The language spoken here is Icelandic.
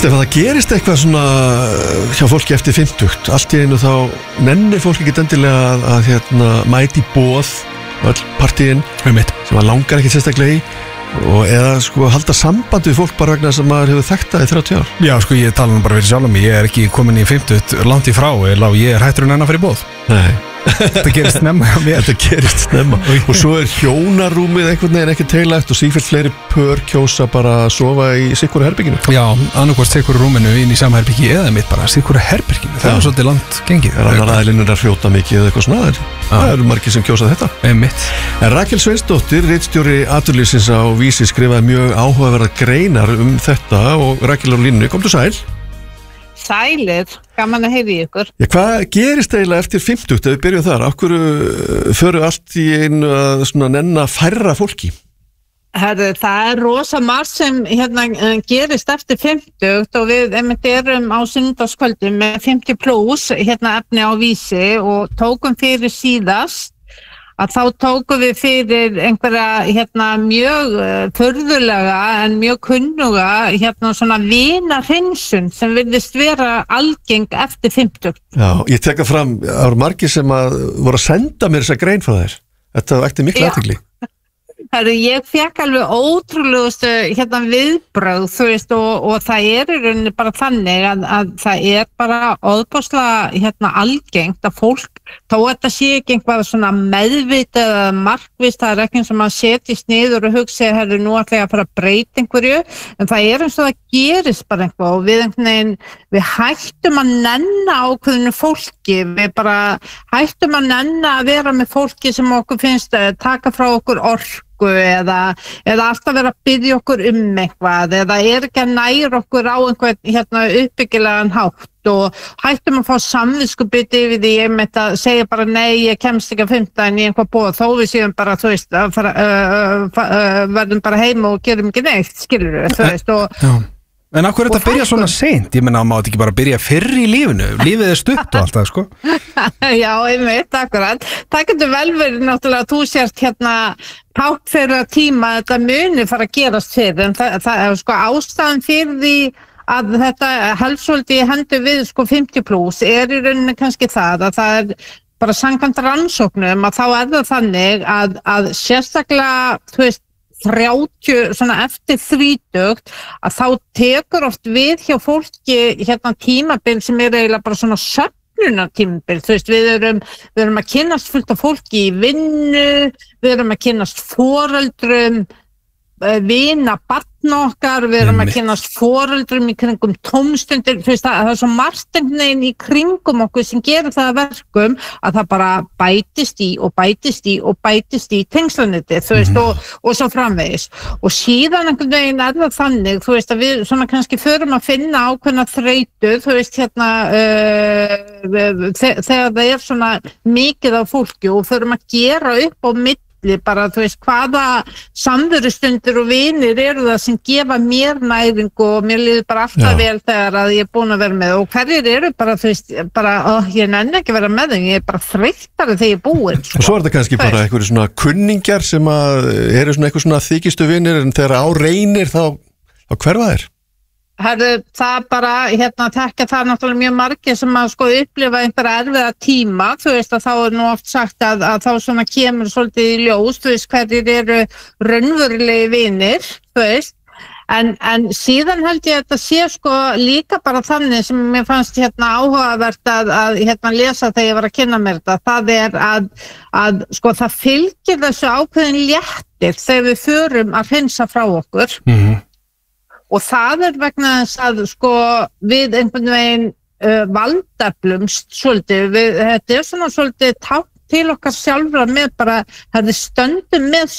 Stefán, það gerist eitthvað svona hjá fólki eftir 50, allt í einu þá nennir fólki ekki endilega að mæti boð og öll partíin sem að langar ekki sérstaklega í og eða sko halda samband við fólk bara vegna þess að maður hefur þekkt það í 30 ár. Já, sko ég tala bara fyrir sjálf mig, ég ekki komin í 50 langt í frá, ég hættur enn að fara í boð. Nei. Þetta gerist snemma hjá mér. Þetta gerist snemma og svo hjónarúmið einhvern veginn ekki teilagt og sífellt fleiri pör kjósa bara að sofa í sikkur herberginu. Já, annarkvort sikkur rúminu inn í sama herbyggi eða mitt bara sikkur herberginu. Það svolítið langt gengið. Annar aðilinn að hrjóta mikið eða eitthvað svona. Það eru margir sem kjósa þetta. Einmitt. En Rakel Sveinsdóttir, ritstjóri atvinnulífsins á Vísi, skrifaði mjög áhugaverða greinar þetta og Rakel á línunni, komdu sæl. Sælir, gaman að heyra í ykkur. Já, hvað gerist eiginlega eftir 50 ef við byrjum þar? Af hverju förum allt í einu að svona nenna færra fólki? Herðu, það rosa margt sem gerist eftir 50 og við erum á sunnudagskvöldum með 50 plus efni á Vísi og tókum fyrir síðast að þá tókum við fyrir einhverja mjög furðulega en mjög kunnuga svona vinahreinsun sem virðist vera algeng eftir 50. Já, ég tek það fram, það voru margir sem voru að senda mér þessa grein frá þér. Þetta vakti mikla athygli. Ég fekk alveg ótrúlegustu viðbrögð, þú veist, og það í rauninni bara þannig að það bara ofboðslega algengt að fólk, þó að þetta sé ekki einhvað svona meðvitað eða markvisst, það ekki eins og maður setjist niður og hugsi, nú ætla ég að fara að breyta einhverju, en það eins og það gerist bara eitthvað og við hættum að nenna ákveðinu fólki, við bara hættum að nenna að vera með fólki sem okkur finnst að taka frá okkur orku eða alltaf vera að biðja okkur eitthvað eða ekki að næra okkur á einhvern uppbyggilegan hátt og hættum að fá samviskubit yfir því ég að segja bara nei, ég kemst ekki að 15 í einhvað boð þó við séum bara, þú veist, verðum bara heima og gerum ekki neitt, skilur við, þú veist og En af hverju þetta byrja svona seint? Ég meina að maður ekki bara byrja fyrr í lífinu. Lífið stutt og allt það, sko. Já, einmitt, akkurat. Það getur vel verið náttúrulega að þú sért tátt fyrir að tíma að þetta muni fara að gerast fyrir. En það sko ástæðan fyrir því að þetta heldsvolítið í hendur við 50 plus í rauninni kannski það að það bara samkvæmt rannsóknum að þá það þannig að sérstaklega, þú veist, 30, svona eftir 30 að þá tekur oft við hjá fólki tímabil sem eiginlega bara svona söfnunartímabil, þú veist, við erum að kynnast fullt af fólki í vinnu, við erum að kynnast foreldrum, vina barna okkar, við erum að kynnast foreldrum í kringum tómstundir, þú veist, það svo margt í kringum okkur sem gerir það að verkum að það bara bætist í tengslaneti, þú veist, og svo framvegis og síðan einhvern veginn það þannig, þú veist, að við svona kannski förum að finna ákveðna þreytu, þú veist, þegar það svona mikið af fólki og förum að gera upp á milli bara, þú veist, hvaða samverustundir og vinir eru það sem gefa mér næringu og mér líður bara alltaf vel þegar að ég búin að vera með og hverjir eru bara, þú veist, bara, ég nenni ekki að vera með þeim, ég bara þreyttari þegar ég búin. Og svo þetta kannski bara einhverju svona kunningjar sem eru svona eitthvað svona þykistu vinir en þegar á reynir þá hverfa þeir? Það bara, tekja það náttúrulega mjög margir sem að upplifa einhverja erfiða tíma, þú veist að þá nú oft sagt að þá svona kemur svolítið í ljós, þú veist hverjir eru raunverulegi vinir, þú veist, en síðan held ég að þetta sé líka bara þannig sem mér fannst áhugavert að lesa þegar ég var að kynna mér þetta, það að það fylgir þessu ákveðin léttir þegar við förum að hreinsa frá okkur. Og það vegna þess að við einhvern veginn valdeflumst svolítið, þetta svona svolítið tátt til okkar sjálfra með bara, stöndum með